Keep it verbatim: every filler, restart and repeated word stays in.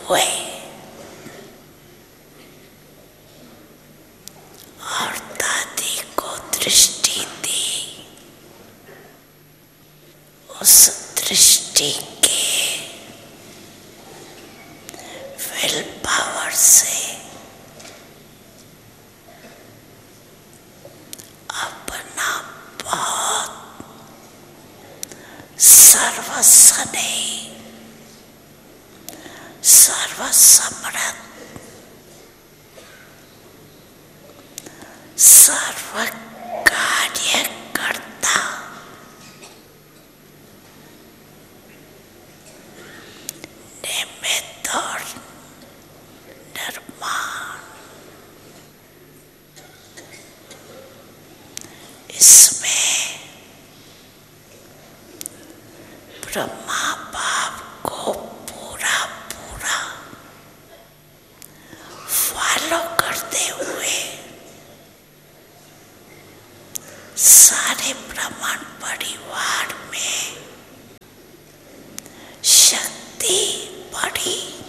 हुए और दादी को दृष्टि दी। उस दृष्टि के विल पावर से अपना बहुत सर्वस्व नहीं, सर्वसमर्थ, सर्व कार्य करता निमित्त और निर्माण, इसमें ब्रह्मा बाप को पूरा पूरा फॉलो करते हुए सारे ब्राह्मण परिवार में शक्ति बढ़ी।